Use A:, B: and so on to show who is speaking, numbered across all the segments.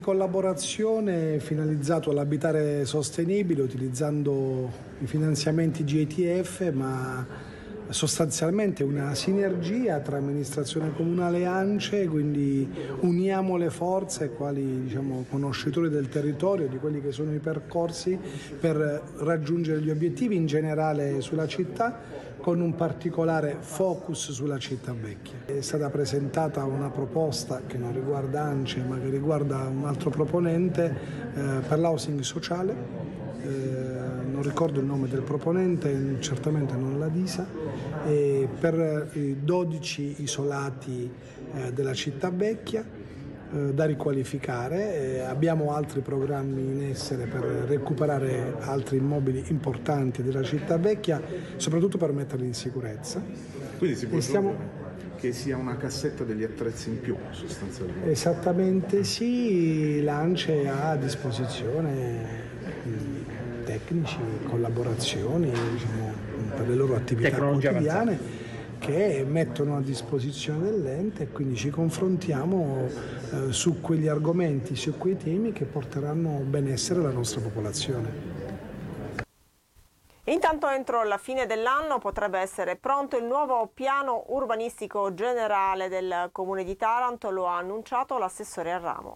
A: Collaborazione finalizzato all'abitare sostenibile utilizzando i finanziamenti GITF, ma sostanzialmente una sinergia tra amministrazione comunale e ANCE, quindi uniamo le forze quali conoscitori del territorio, di quelli che sono i percorsi per raggiungere gli obiettivi in generale sulla città, con un particolare focus sulla città vecchia. È stata presentata una proposta che non riguarda ANCE ma che riguarda un altro proponente per l'housing sociale, non ricordo il nome del proponente, certamente non la DISA, per i 12 isolati della città vecchia da riqualificare. Abbiamo altri programmi in essere per recuperare altri immobili importanti della città vecchia, soprattutto per metterli in sicurezza.
B: Quindi si può dire che sia una cassetta degli attrezzi in più sostanzialmente?
A: Esattamente sì, l'ANCE ha a disposizione tecnici, collaborazioni per le loro attività quotidiane che mettono a disposizione dell'ente, e quindi ci confrontiamo su quegli argomenti, su quei temi che porteranno benessere alla nostra popolazione.
C: Intanto entro la fine dell'anno potrebbe essere pronto il nuovo piano urbanistico generale del Comune di Taranto, lo ha annunciato l'assessore al ramo.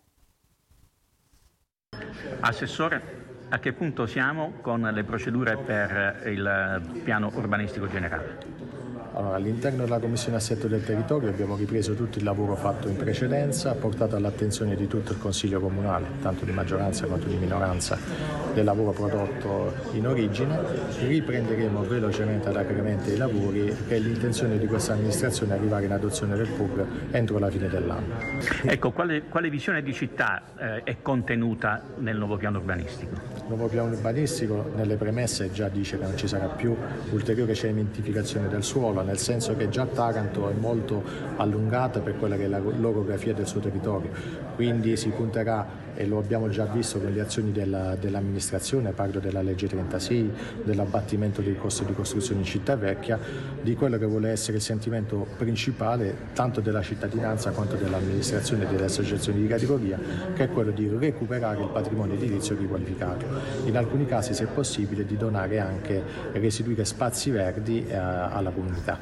D: Assessore, a che punto siamo con le procedure per il piano urbanistico generale?
E: Allora, all'interno della Commissione Assetto del Territorio abbiamo ripreso tutto il lavoro fatto in precedenza, portato all'attenzione di tutto il Consiglio Comunale, tanto di maggioranza quanto di minoranza, del lavoro prodotto in origine. Riprenderemo velocemente ad aggiornamento i lavori, che è l'intenzione di questa amministrazione arrivare in adozione del PUR entro la fine dell'anno.
D: Ecco, quale visione di città è contenuta nel nuovo piano urbanistico?
E: Il nuovo piano urbanistico nelle premesse già dice che non ci sarà più ulteriore cementificazione del suolo, nel senso che già Taranto è molto allungata per quella che è l'orografia del suo territorio, quindi si punterà, e lo abbiamo già visto con le azioni dell'amministrazione, parlo della legge 36, dell'abbattimento dei costi di costruzione in città vecchia, di quello che vuole essere il sentimento principale tanto della cittadinanza quanto dell'amministrazione e delle associazioni di categoria, che è quello di recuperare il patrimonio edilizio riqualificato. In alcuni casi, se possibile, di donare anche e restituire spazi verdi alla comunità.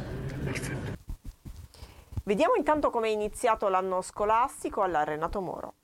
C: Vediamo intanto come è iniziato l'anno scolastico alla Renato Moro.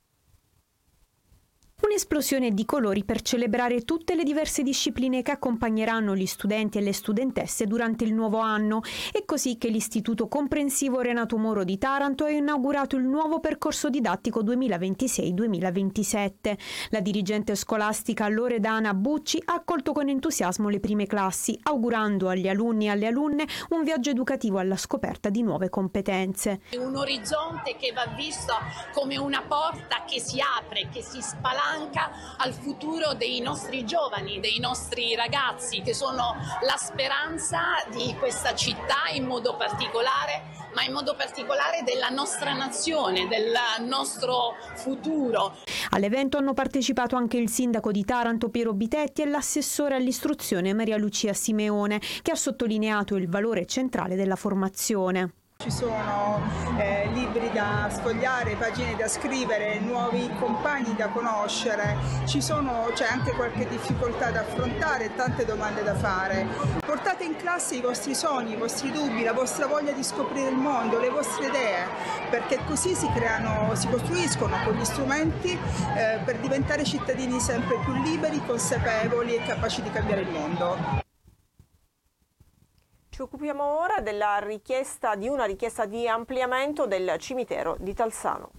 F: Un'esplosione di colori per celebrare tutte le diverse discipline che accompagneranno gli studenti e le studentesse durante il nuovo anno. È così che l'Istituto Comprensivo Renato Moro di Taranto ha inaugurato il nuovo percorso didattico 2026-2027. La dirigente scolastica Loredana Bucci ha accolto con entusiasmo le prime classi, augurando agli alunni e alle alunne un viaggio educativo alla scoperta di nuove competenze.
G: Un orizzonte che va visto come una porta che si apre, che si spalanca al futuro dei nostri giovani, dei nostri ragazzi, che sono la speranza di questa città in modo particolare, ma in modo particolare della nostra nazione, del nostro futuro.
F: All'evento hanno partecipato anche il sindaco di Taranto Piero Bitetti e l'assessore all'istruzione Maria Lucia Simeone, che ha sottolineato il valore centrale della formazione.
H: Ci sono libri da sfogliare, pagine da scrivere, nuovi compagni da conoscere, c'è anche qualche difficoltà da affrontare, tante domande da fare. Portate in classe i vostri sogni, i vostri dubbi, la vostra voglia di scoprire il mondo, le vostre idee, perché così si costruiscono quegli strumenti per diventare cittadini sempre più liberi, consapevoli e capaci di cambiare il mondo.
C: Ci occupiamo ora di una richiesta di ampliamento del cimitero di Talsano.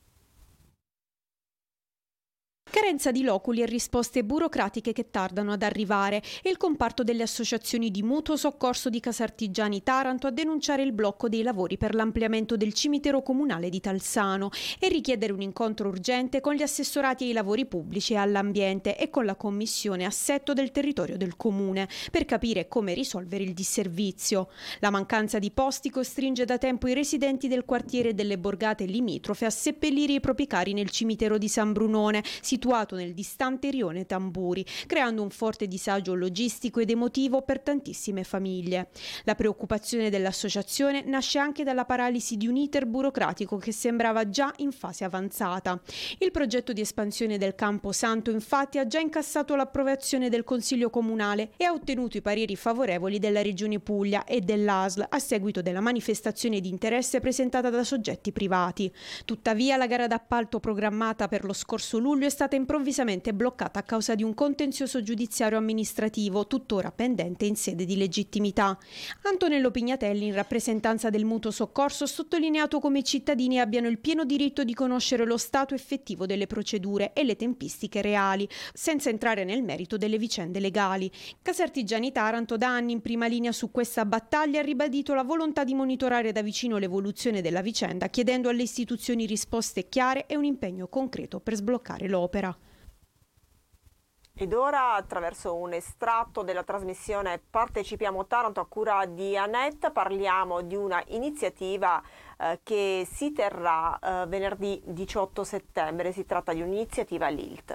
F: Carenza di loculi e risposte burocratiche che tardano ad arrivare. È il comparto delle associazioni di mutuo soccorso di Casartigiani Taranto a denunciare il blocco dei lavori per l'ampliamento del cimitero comunale di Talsano e richiedere un incontro urgente con gli assessorati ai lavori pubblici e all'ambiente e con la commissione assetto del territorio del comune per capire come risolvere il disservizio. La mancanza di posti costringe da tempo i residenti del quartiere delle borgate limitrofe a seppellire i propri cari nel cimitero di San Brunone, situato situato nel distante rione Tamburi, creando un forte disagio logistico ed emotivo per tantissime famiglie. La preoccupazione dell'associazione nasce anche dalla paralisi di un iter burocratico che sembrava già in fase avanzata. Il progetto di espansione del Campo Santo infatti ha già incassato l'approvazione del Consiglio Comunale e ha ottenuto i pareri favorevoli della Regione Puglia e dell'ASL a seguito della manifestazione di interesse presentata da soggetti privati. Tuttavia la gara d'appalto programmata per lo scorso luglio è stata improvvisamente bloccata a causa di un contenzioso giudiziario amministrativo tuttora pendente in sede di legittimità. Antonello Pignatelli, in rappresentanza del Mutuo Soccorso, ha sottolineato come i cittadini abbiano il pieno diritto di conoscere lo stato effettivo delle procedure e le tempistiche reali, senza entrare nel merito delle vicende legali. Casertigiani Taranto, da anni in prima linea su questa battaglia, ha ribadito la volontà di monitorare da vicino l'evoluzione della vicenda, chiedendo alle istituzioni risposte chiare e un impegno concreto per sbloccare l'opera.
C: Ed ora, attraverso un estratto della trasmissione Partecipiamo Taranto a cura di Annette, parliamo di una iniziativa che si terrà venerdì 18 settembre. Si tratta di un'iniziativa LILT.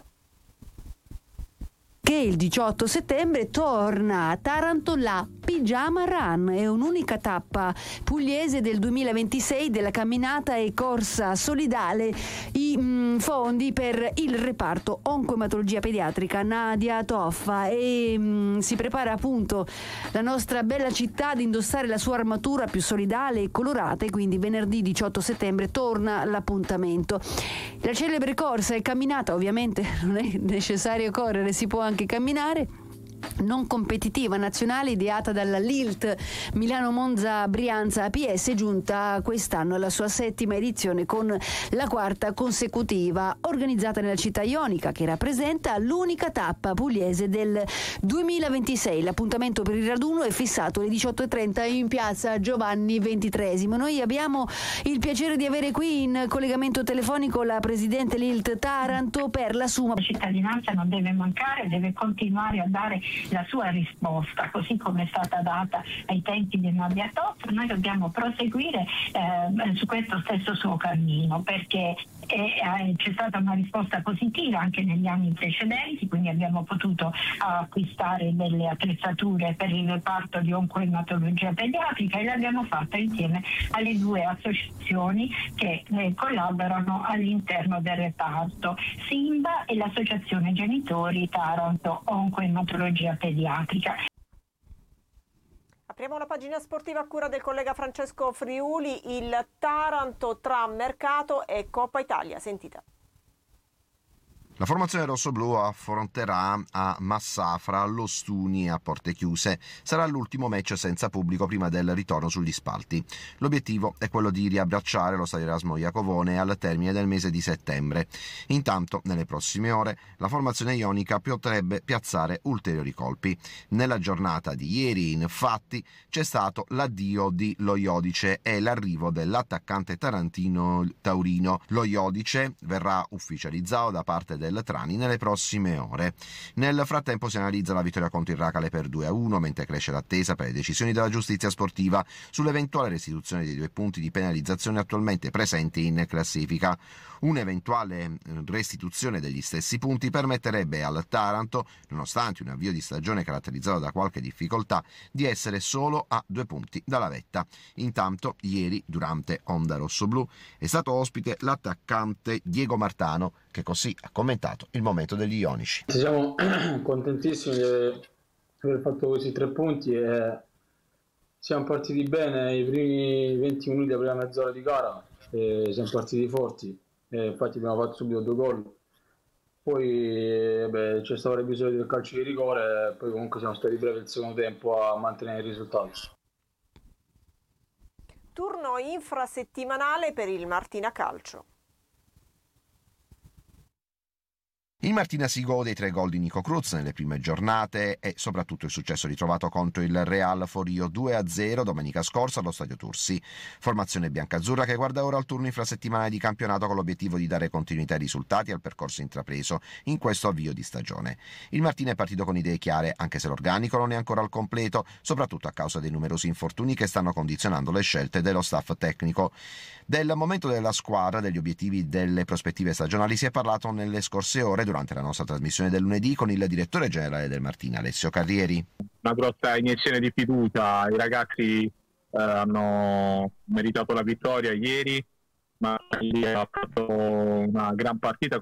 I: Che il 18 settembre torna a Taranto la Pigiama Run, è un'unica tappa pugliese del 2026 della camminata e corsa solidale. I fondi per il reparto oncoematologia pediatrica Nadia Toffa, e si prepara appunto la nostra bella città ad indossare la sua armatura più solidale e colorata, e quindi venerdì 18 settembre torna l'appuntamento. La celebre corsa e camminata, ovviamente non è necessario correre, si può anche camminare, non competitiva nazionale ideata dalla LILT Milano Monza Brianza APS, giunta quest'anno alla sua 7ª edizione con la 4ª consecutiva, organizzata nella città ionica, che rappresenta l'unica tappa pugliese del 2026. L'appuntamento per il raduno è fissato alle 18:30 in piazza Giovanni XXIII. Noi abbiamo il piacere di avere qui in collegamento telefonico la presidente LILT Taranto per la sua.
J: La cittadinanza non deve mancare, deve continuare a dare la sua risposta, così come è stata data ai tempi di Nadia Toffa. Noi dobbiamo proseguire su questo stesso suo cammino, perché c'è stata una risposta positiva anche negli anni precedenti, quindi abbiamo potuto acquistare delle attrezzature per il reparto di oncoematologia pediatrica, e l'abbiamo fatta insieme alle 2 associazioni che collaborano all'interno del reparto, SIMBA e l'Associazione Genitori Taranto Oncoematologia pediatrica.
C: Apriamo la pagina sportiva a cura del collega Francesco Friuli. Il Taranto tra mercato e Coppa Italia. Sentite.
K: La formazione rossoblù affronterà a Massafra l'Ostuni a porte chiuse. Sarà l'ultimo match senza pubblico prima del ritorno sugli spalti. L'obiettivo è quello di riabbracciare lo stadio Erasmo Iacovone al termine del mese di settembre. Intanto, nelle prossime ore, la formazione ionica potrebbe piazzare ulteriori colpi. Nella giornata di ieri, infatti, c'è stato l'addio di Lo Iodice e l'arrivo dell'attaccante tarantino Taurino. Lo Iodice verrà ufficializzato da parte del Trani nelle prossime ore. Nel frattempo si analizza la vittoria contro il Racale per 2-1, mentre cresce l'attesa per le decisioni della giustizia sportiva sull'eventuale restituzione dei 2 punti di penalizzazione attualmente presenti in classifica. Un'eventuale restituzione degli stessi punti permetterebbe al Taranto, nonostante un avvio di stagione caratterizzato da qualche difficoltà, di essere solo a 2 punti dalla vetta. Intanto, ieri, durante Onda Rossoblù, è stato ospite l'attaccante Diego Martano, che così ha commentato il momento degli ionici.
L: Siamo contentissimi di aver fatto questi 3 punti e siamo partiti bene i primi 20 minuti della prima mezz'ora di gara, e siamo partiti forti, e infatti abbiamo fatto subito 2 gol. Poi c'è stato l'episodio del calcio di rigore, e poi comunque siamo stati brevi il secondo tempo a mantenere il risultato.
C: Turno infrasettimanale per il Martina Calcio.
K: Il Martina si gode i 3 gol di Nico Cruz nelle prime giornate e soprattutto il successo ritrovato contro il Real Forio 2-0 domenica scorsa allo Stadio Tursi. Formazione biancazzurra che guarda ora al turno infrasettimanale di campionato con l'obiettivo di dare continuità ai risultati e al percorso intrapreso in questo avvio di stagione. Il Martina è partito con idee chiare, anche se l'organico non è ancora al completo, soprattutto a causa dei numerosi infortuni che stanno condizionando le scelte dello staff tecnico. Del momento della squadra, degli obiettivi, delle prospettive stagionali si è parlato nelle scorse ore durante durante la nostra trasmissione del lunedì con il direttore generale del Martina, Alessio Carrieri.
M: Una grossa iniezione di fiducia, i ragazzi hanno meritato la vittoria ieri, ma ha fatto una gran partita